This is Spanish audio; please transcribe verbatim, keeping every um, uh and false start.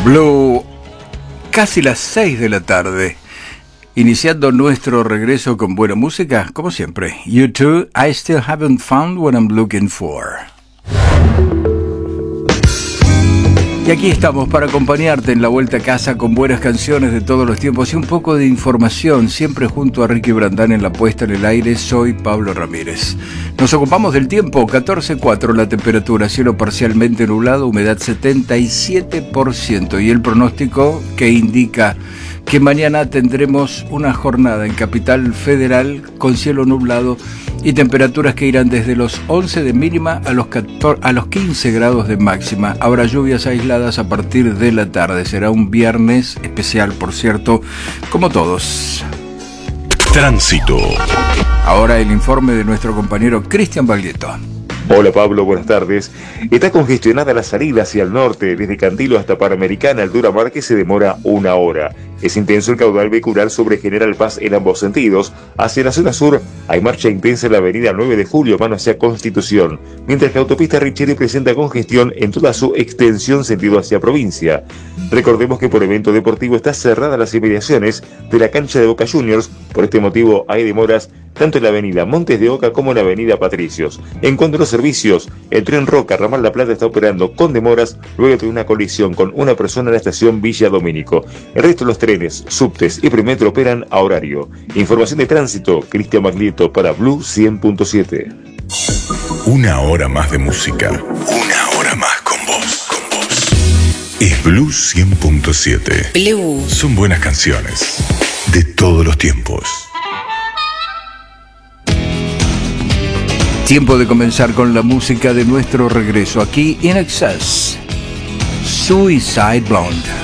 Blue, casi las seis de la tarde, iniciando nuestro regreso con buena música, como siempre. U two, I still haven't found what I'm looking for. Y aquí estamos para acompañarte en la vuelta a casa con buenas canciones de todos los tiempos y un poco de información, siempre junto a Ricky Brandán en la puesta en el aire. Soy Pablo Ramírez. Nos ocupamos del tiempo, catorce cuatro la temperatura, cielo parcialmente nublado, humedad setenta y siete por ciento y el pronóstico que indica que mañana tendremos una jornada en Capital Federal con cielo nublado y temperaturas que irán desde los once de mínima a los, catorce, a los quince grados de máxima. Habrá lluvias aisladas a partir de la tarde. Será un viernes especial, por cierto, como todos. Tránsito. Ahora el informe de nuestro compañero Cristian Baglietto. Hola Pablo, buenas tardes. Está congestionada la salida hacia el norte, desde Cantilo hasta Panamericana, Aldura Márquez se demora una hora. Es intenso el caudal vehicular sobre General Paz en ambos sentidos. Hacia la zona sur hay marcha intensa en la avenida nueve de julio, mano hacia Constitución, mientras que la autopista Richeri presenta congestión en toda su extensión sentido hacia provincia. Recordemos que por evento deportivo está cerrada las inmediaciones de la cancha de Boca Juniors. Por este motivo hay demoras tanto en la avenida Montes de Oca como en la avenida Patricios. En cuanto a los servicios, el tren Roca Ramal La Plata está operando con demoras luego de una colisión con una persona en la estación Villa Domínico. El resto de los trenes, subtes y Premetro operan a horario. Información de tránsito, Cristian Baglietto para Blue cien punto siete. Una hora más de música. Una hora más con vos. Con vos. Es Blue cien punto siete. Blue. Son buenas canciones de todos los tiempos. Tiempo de comenzar con la música de nuestro regreso aquí In Excess. Suicide Blonde.